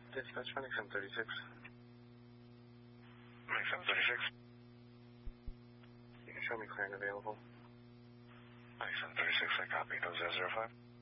Dispatch Phoenix M36. Phoenix M36. You can show me clear and available. Phoenix M36, I copy. Those 005.